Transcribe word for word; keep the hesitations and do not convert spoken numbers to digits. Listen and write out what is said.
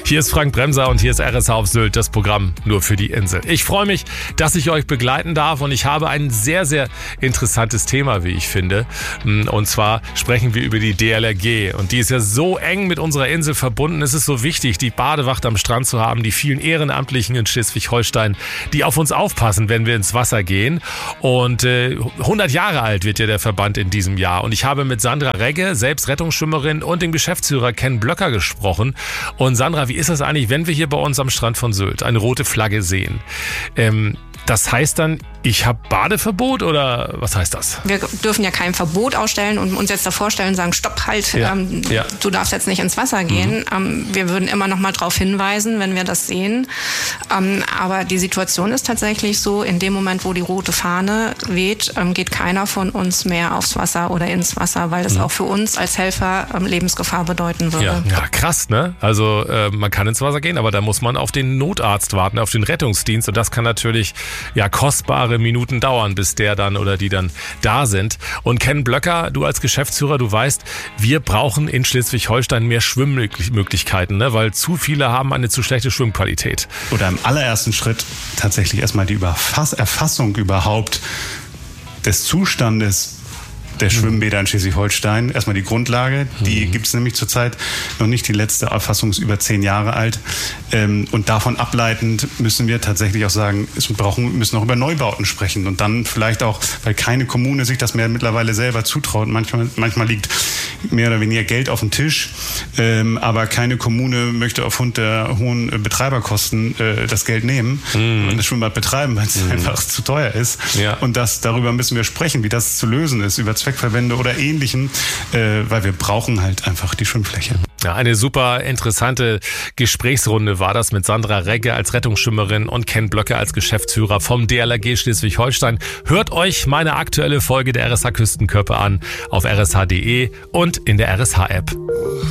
Hier ist Frank Bremser und hier ist R S H auf Sylt, das Programm nur für die Insel. Ich freue mich, dass ich euch begleiten darf und ich habe ein sehr, sehr interessantes Thema, wie ich finde. Und zwar sprechen wir über die D L R G und die ist ja so eng mit unserer Insel verbunden. Es ist so wichtig, die Badewacht am Strand zu haben, die vielen Ehrenamtlichen in Schleswig-Holstein, die auf uns aufpassen, wenn wir ins Wasser gehen. Und äh, hundert Jahre alt wird ja der Verband in diesem Jahr. Und ich habe mit Sandra Regge, selbst Rettungsschwimmerin, und dem Geschäftsführer Ken Blöcker gesprochen. Und Sandra, wie ist das eigentlich, wenn wir hier bei uns am Strand von Sylt eine rote Flagge sehen? Ähm, das heißt dann, ich habe Badeverbot oder was heißt das? Wir dürfen ja kein Verbot ausstellen und uns jetzt davor stellen und sagen, stopp, halt, ja. Ähm, ja. du darfst jetzt nicht ins Wasser gehen. Mhm. Ähm, wir würden immer noch mal darauf hinweisen, wenn wir das sehen. Ähm, aber die Situation ist tatsächlich so, in dem Moment, wo die rote Fahne weht, ähm, geht keiner von uns mehr aufs Wasser oder ins Wasser, weil das mhm. auch für uns als Helfer ähm, Lebensgefahr bedeuten würde. Ja, ja krass, ne? Also äh, man kann ins Wasser gehen, aber da muss man auf den Notarzt warten, auf den Rettungsdienst und das kann natürlich ja kostbare Minuten dauern, bis der dann oder die dann da sind. Und Ken Blöcker, du als Geschäftsführer, du weißt, wir brauchen in Schleswig-Holstein mehr Schwimmmöglichkeiten, ne? Weil zu viele haben eine zu schlechte Schwimmqualität. Oder im allerersten Schritt tatsächlich erstmal die Überfass- Erfassung überhaupt des Zustandes der Schwimmbäder in Schleswig-Holstein. Erstmal die Grundlage, die mhm. gibt es nämlich zurzeit noch nicht. Die letzte Erfassung ist über zehn Jahre alt. Ähm, und davon ableitend müssen wir tatsächlich auch sagen, wir brauchen, müssen auch über Neubauten sprechen. Und dann vielleicht auch, weil keine Kommune sich das mehr mittlerweile selber zutraut. Manchmal, manchmal liegt mehr oder weniger Geld auf dem Tisch, ähm, aber keine Kommune möchte aufgrund der hohen Betreiberkosten äh, das Geld nehmen mhm. und das Schwimmbad betreiben, weil es mhm. einfach zu teuer ist. Ja. Und das, darüber müssen wir sprechen, wie das zu lösen ist, über Zweckverbände oder Ähnlichem, äh, weil wir brauchen halt einfach die Schwimmfläche. Ja, eine super interessante Gesprächsrunde war das mit Sandra Regge als Rettungsschwimmerin und Ken Blöcker als Geschäftsführer vom D L R G Schleswig-Holstein. Hört euch meine aktuelle Folge der R S H Küstenkörper an auf r s h punkt d e und in der R S H App.